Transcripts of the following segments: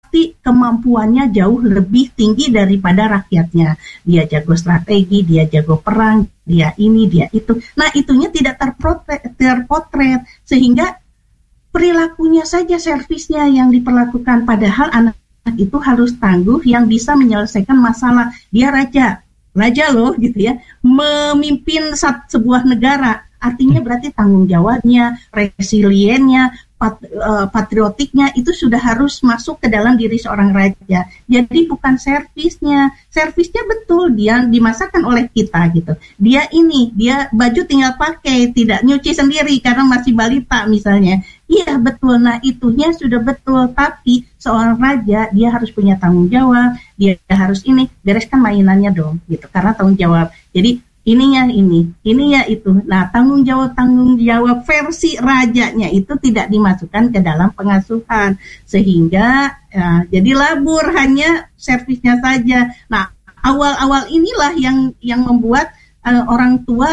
pasti kemampuannya jauh lebih tinggi daripada rakyatnya. Dia jago strategi, dia jago perang, dia ini, dia itu. Nah, itunya tidak terpotret sehingga perilakunya saja, servisnya yang diperlakukan, padahal anak itu harus tangguh yang bisa menyelesaikan masalah. Dia raja loh gitu ya, memimpin sebuah negara. Artinya berarti tanggung jawabnya, resiliennya, patriotiknya itu sudah harus masuk ke dalam diri seorang raja. Jadi bukan servisnya betul dia dimasakkan oleh kita gitu. Dia baju tinggal pakai, tidak nyuci sendiri karena masih balita misalnya. Iya betul, nah itunya sudah betul. Tapi seorang raja dia harus punya tanggung jawab, dia harus bereskan mainannya dong gitu. Karena tanggung jawab. Jadi ininya itu. Nah, tanggung jawab versi rajanya itu tidak dimasukkan ke dalam pengasuhan, sehingga jadi labur, hanya servisnya saja. Nah, awal-awal inilah yang membuat orang tua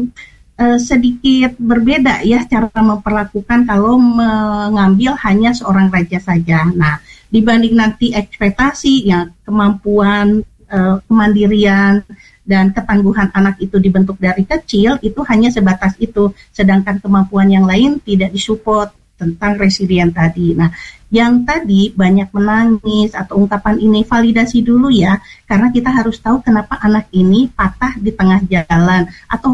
sedikit berbeda ya cara memperlakukan kalau mengambil hanya seorang raja saja. Nah, dibanding nanti ekspektasi yang kemampuan kemandirian dan ketangguhan anak itu dibentuk dari kecil, itu hanya sebatas itu. Sedangkan kemampuan yang lain tidak disupport tentang resilient tadi. Nah, yang tadi banyak menangis atau ungkapan ini, validasi dulu ya, karena kita harus tahu kenapa anak ini patah di tengah jalan.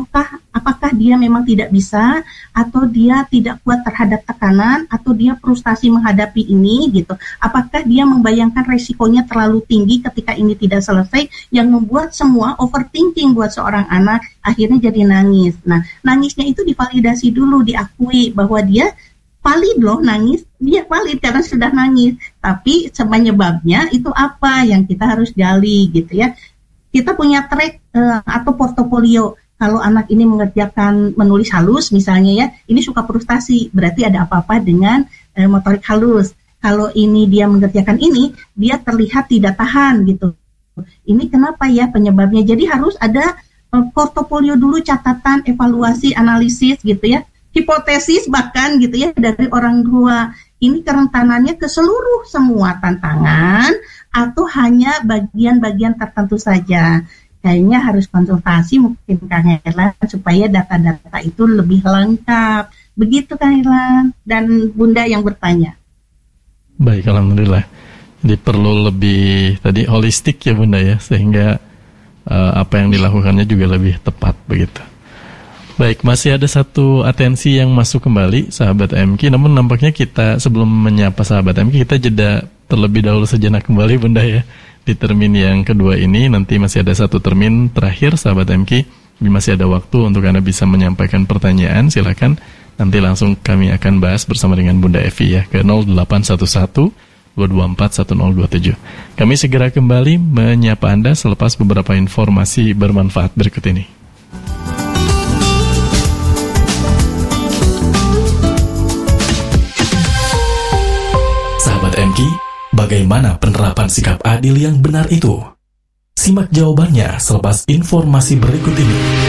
Apakah dia memang tidak bisa, atau dia tidak kuat terhadap tekanan, atau dia frustasi menghadapi ini gitu. Apakah dia membayangkan resikonya terlalu tinggi ketika ini tidak selesai, yang membuat semua overthinking buat seorang anak, akhirnya jadi nangis. Nah, nangisnya itu divalidasi dulu, diakui bahwa dia valid loh nangis, dia valid karena sudah nangis. Tapi penyebabnya itu apa yang kita harus gali gitu ya. Kita punya track atau portofolio. Kalau anak ini mengerjakan menulis halus misalnya ya, ini suka frustasi, berarti ada apa-apa dengan motorik halus. Kalau ini dia mengerjakan ini, dia terlihat tidak tahan gitu. Ini kenapa ya penyebabnya? Jadi harus ada portofolio dulu, catatan, evaluasi, analisis gitu ya. Hipotesis bahkan gitu ya dari orang tua, ini kerentanannya ke seluruh semua tantangan atau hanya bagian-bagian tertentu saja. Kayaknya harus konsultasi mungkin Kang Herlan supaya data-data itu lebih lengkap. Begitu Kang Herlan dan Bunda yang bertanya. Baik, alhamdulillah. Jadi perlu lebih tadi holistik ya Bunda ya, sehingga apa yang dilakukannya juga lebih tepat begitu. Baik, masih ada satu atensi yang masuk kembali, sahabat MK. Namun nampaknya kita sebelum menyapa sahabat MK, kita jeda terlebih dahulu sejenak kembali Bunda ya. Di termin yang kedua ini, nanti masih ada satu termin terakhir sahabat MK. Masih ada waktu untuk Anda bisa menyampaikan pertanyaan, silakan. Nanti langsung kami akan bahas bersama dengan Bunda Evi ya, ke 0811 224 1027. Kami segera kembali menyapa Anda selepas beberapa informasi bermanfaat berikut ini. MK, bagaimana penerapan sikap adil yang benar itu? Simak jawabannya selepas informasi berikut ini.